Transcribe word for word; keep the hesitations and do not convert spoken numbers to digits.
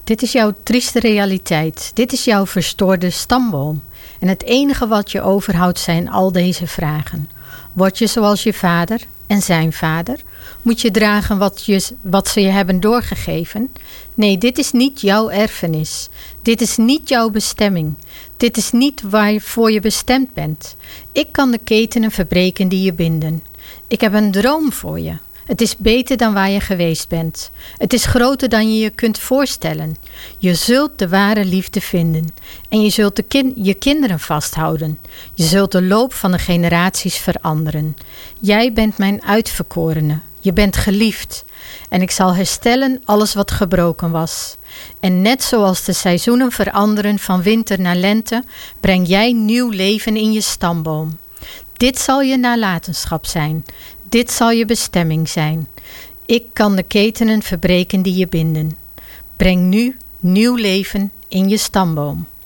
Dit is jouw trieste realiteit. Dit is jouw verstoorde stamboom. En het enige wat je overhoudt zijn al deze vragen. Word je zoals je vader en zijn vader? Moet je dragen wat, je, wat ze je hebben doorgegeven? Nee, dit is niet jouw erfenis. Dit is niet jouw bestemming. Dit is niet waarvoor je bestemd bent. Ik kan de ketenen verbreken die je binden. Ik heb een droom voor je. Het is beter dan waar je geweest bent. Het is groter dan je je kunt voorstellen. Je zult de ware liefde vinden. En je zult de kin- je kinderen vasthouden. Je zult de loop van de generaties veranderen. Jij bent mijn uitverkorene. Je bent geliefd. En ik zal herstellen alles wat gebroken was. En net zoals de seizoenen veranderen van winter naar lente, breng jij nieuw leven in je stamboom. Dit zal je nalatenschap zijn. Dit zal je bestemming zijn. Ik kan de ketenen verbreken die je binden. Breng nu nieuw leven in je stamboom.